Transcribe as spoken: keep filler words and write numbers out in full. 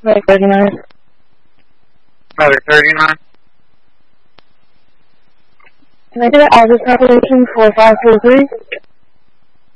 Medic thirty-nine. Medic thirty-nine. Can I get an address calculation for five four three?